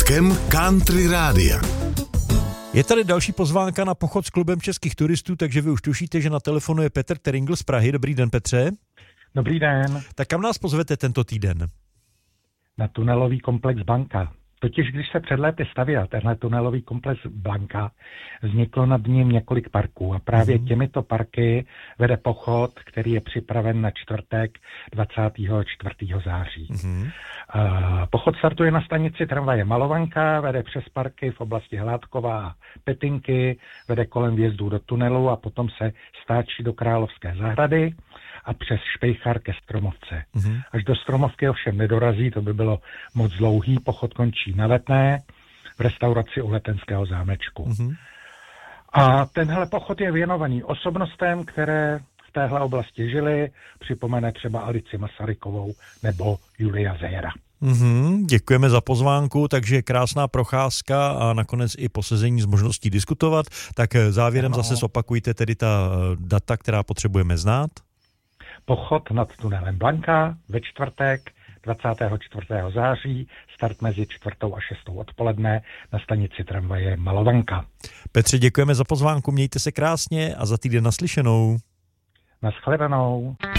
začátkem Country Rádia. Je tady další pozvánka na pochod s klubem českých turistů, takže vy už tušíte, že na telefonu je Petr Teringl z Prahy. Dobrý den, Petře. Dobrý den. Tak kam nás pozvete tento týden? Na tunelový komplex Blanka. Totiž, když se před lety stavěl tenhle tunelový komplex Blanka, vzniklo nad ním několik parků a právě těmito parky vede pochod, který je připraven na čtvrtek 24. září. Pochod startuje na stanici tramvaje Malovanka, vede přes parky v oblasti Hládkova a Petinky, vede kolem vjezdu do tunelu a potom se stáčí do Královské zahrady a přes Špejchar ke Stromovce. Až do Stromovky ovšem nedorazí, to by bylo moc dlouhý, pochod končí na Letné v restauraci u Letenského zámečku. A tenhle pochod je věnovaný osobnostem, které v téhle oblasti žili, připomene třeba Alici Masarykovou nebo Julia Zejera. Děkujeme za pozvánku, takže krásná procházka a nakonec i posezení s možností diskutovat. Tak závěrem zase zopakujte tedy ta data, která potřebujeme znát. Pochod nad tunelem Blanka ve čtvrtek 24. září, start mezi 4. a 6. odpoledne na stanici tramvaje Malovanka. Petře, děkujeme za pozvánku, mějte se krásně a za týden naslyšenou. Naschledanou.